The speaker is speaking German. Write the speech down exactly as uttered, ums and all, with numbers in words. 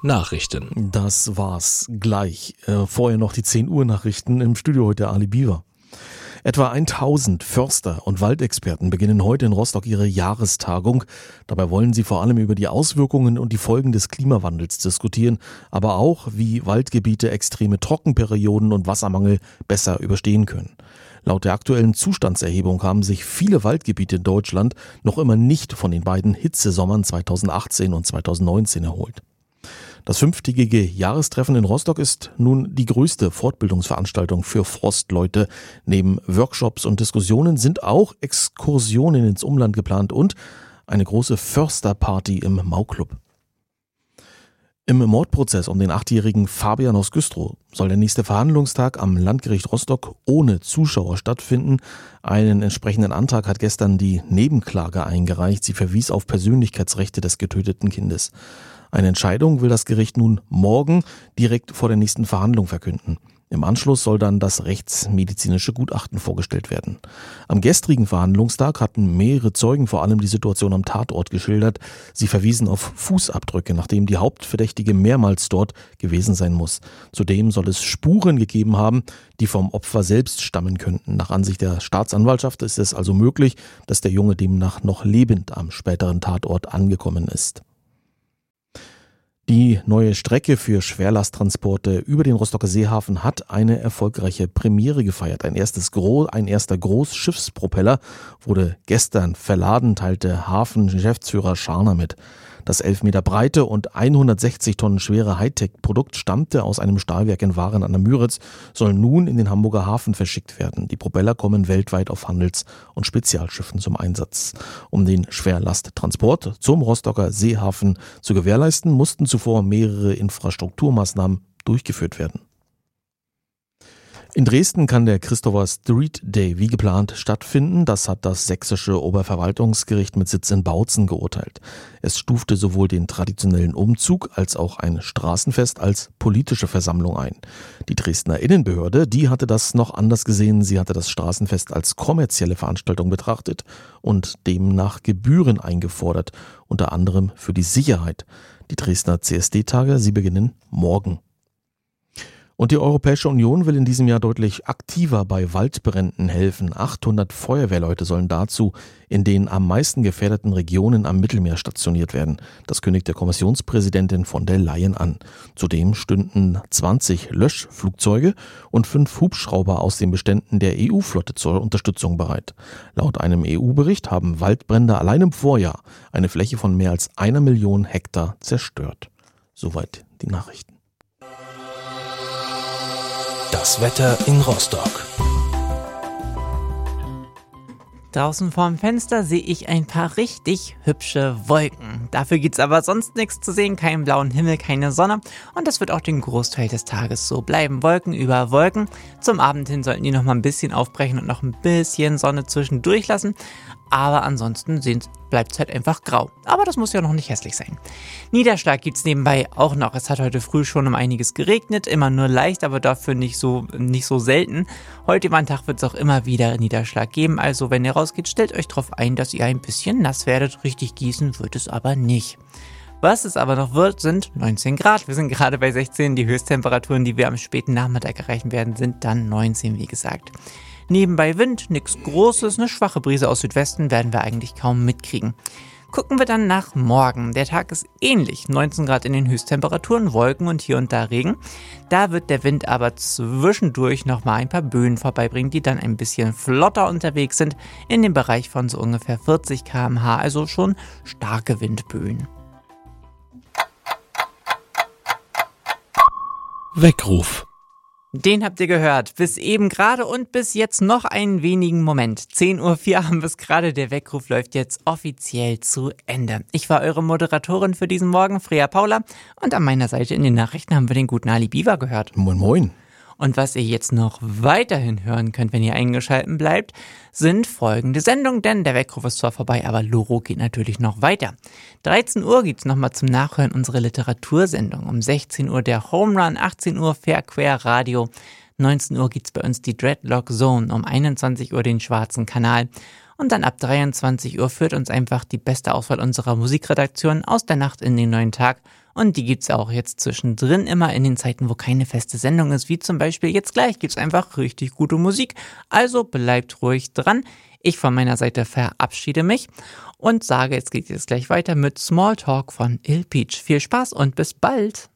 Nachrichten. Das war's gleich. Äh, vorher noch die zehn Uhr Nachrichten im Studio heute Ali Biewer. Etwa tausend Förster und Waldexperten beginnen heute in Rostock ihre Jahrestagung. Dabei wollen sie vor allem über die Auswirkungen und die Folgen des Klimawandels diskutieren, aber auch, wie Waldgebiete extreme Trockenperioden und Wassermangel besser überstehen können. Laut der aktuellen Zustandserhebung haben sich viele Waldgebiete in Deutschland noch immer nicht von den beiden Hitzesommern zweitausendachtzehn und zweitausendneunzehn erholt. Das fünftägige Jahrestreffen in Rostock ist nun die größte Fortbildungsveranstaltung für Forstleute. Neben Workshops und Diskussionen sind auch Exkursionen ins Umland geplant und eine große Försterparty im Mau-Club. Im Mordprozess um den achtjährigen Fabian aus Güstrow soll der nächste Verhandlungstag am Landgericht Rostock ohne Zuschauer stattfinden. Einen entsprechenden Antrag hat gestern die Nebenklage eingereicht. Sie verwies auf Persönlichkeitsrechte des getöteten Kindes. Eine Entscheidung will das Gericht nun morgen direkt vor der nächsten Verhandlung verkünden. Im Anschluss soll dann das rechtsmedizinische Gutachten vorgestellt werden. Am gestrigen Verhandlungstag hatten mehrere Zeugen vor allem die Situation am Tatort geschildert. Sie verwiesen auf Fußabdrücke, nachdem die Hauptverdächtige mehrmals dort gewesen sein muss. Zudem soll es Spuren gegeben haben, die vom Opfer selbst stammen könnten. Nach Ansicht der Staatsanwaltschaft ist es also möglich, dass der Junge demnach noch lebend am späteren Tatort angekommen ist. Die neue Strecke für Schwerlasttransporte über den Rostocker Seehafen hat eine erfolgreiche Premiere gefeiert. Ein erstes Gro- ein erster Großschiffspropeller wurde gestern verladen, teilte Hafengeschäftsführer Scharner mit. Das elf Meter breite und hundertsechzig Tonnen schwere Hightech-Produkt stammte aus einem Stahlwerk in Waren an der Müritz, soll nun in den Hamburger Hafen verschickt werden. Die Propeller kommen weltweit auf Handels- und Spezialschiffen zum Einsatz. Um den Schwerlasttransport zum Rostocker Seehafen zu gewährleisten, mussten zuvor mehrere Infrastrukturmaßnahmen durchgeführt werden. In Dresden kann der Christopher Street Day wie geplant stattfinden. Das hat das sächsische Oberverwaltungsgericht mit Sitz in Bautzen geurteilt. Es stufte sowohl den traditionellen Umzug als auch ein Straßenfest als politische Versammlung ein. Die Dresdner Innenbehörde, die hatte das noch anders gesehen. Sie hatte das Straßenfest als kommerzielle Veranstaltung betrachtet und demnach Gebühren eingefordert, unter anderem für die Sicherheit. Die Dresdner C S D-Tage, sie beginnen morgen. Und die Europäische Union will in diesem Jahr deutlich aktiver bei Waldbränden helfen. achthundert Feuerwehrleute sollen dazu in den am meisten gefährdeten Regionen am Mittelmeer stationiert werden. Das kündigte Kommissionspräsidentin von der Leyen an. Zudem stünden zwanzig Löschflugzeuge und fünf Hubschrauber aus den Beständen der E U-Flotte zur Unterstützung bereit. Laut einem E U-Bericht haben Waldbrände allein im Vorjahr eine Fläche von mehr als einer Million Hektar zerstört. Soweit die Nachrichten. Das Wetter in Rostock. Draußen vorm Fenster sehe ich ein paar richtig hübsche Wolken. Dafür gibt's aber sonst nichts zu sehen, keinen blauen Himmel, keine Sonne. Und das wird auch den Großteil des Tages so bleiben. Wolken über Wolken. Zum Abend hin sollten die noch mal ein bisschen aufbrechen und noch ein bisschen Sonne zwischendurch lassen. Aber ansonsten bleibt es halt einfach grau. Aber das muss ja noch nicht hässlich sein. Niederschlag gibt's nebenbei auch noch. Es hat heute früh schon um einiges geregnet. Immer nur leicht, aber dafür nicht so, nicht so selten. Heute über den Tag wird es auch immer wieder Niederschlag geben. Also wenn ihr rausgeht, stellt euch darauf ein, dass ihr ein bisschen nass werdet. Richtig gießen wird es aber nicht. Was es aber noch wird, sind neunzehn Grad. Wir sind gerade bei sechzehn. Die Höchsttemperaturen, die wir am späten Nachmittag erreichen werden, sind dann neunzehn, wie gesagt. Nebenbei Wind, nichts Großes, eine schwache Brise aus Südwesten werden wir eigentlich kaum mitkriegen. Gucken wir dann nach morgen. Der Tag ist ähnlich. neunzehn Grad in den Höchsttemperaturen, Wolken und hier und da Regen. Da wird der Wind aber zwischendurch nochmal ein paar Böen vorbeibringen, die dann ein bisschen flotter unterwegs sind, in dem Bereich von so ungefähr vierzig Kilometer pro Stunde, also schon starke Windböen. Weckruf. Den habt ihr gehört, bis eben gerade und bis jetzt noch einen wenigen Moment. zehn Uhr vier haben wir es gerade, der Weckruf läuft jetzt offiziell zu Ende. Ich war eure Moderatorin für diesen Morgen, Freya Paula, und an meiner Seite in den Nachrichten haben wir den guten Ali Biewer gehört. Moin Moin. Und was ihr jetzt noch weiterhin hören könnt, wenn ihr eingeschaltet bleibt, sind folgende Sendungen, denn der Weckruf ist zwar vorbei, aber Loro geht natürlich noch weiter. dreizehn Uhr gibt's nochmal zum Nachhören unsere Literatursendung. Um sechzehn Uhr der Home Run, achtzehn Uhr Fair Quer Radio, neunzehn Uhr gibt's bei uns die Dreadlock Zone, um einundzwanzig Uhr den Schwarzen Kanal Und dann ab dreiundzwanzig Uhr führt uns einfach die beste Auswahl unserer Musikredaktion aus der Nacht in den neuen Tag. Und die gibt's auch jetzt zwischendrin immer in den Zeiten, wo keine feste Sendung ist, wie zum Beispiel jetzt gleich gibt's einfach richtig gute Musik. Also bleibt ruhig dran. Ich von meiner Seite verabschiede mich und sage, jetzt geht es gleich weiter mit Small Talk von Il Peach. Viel Spaß und bis bald!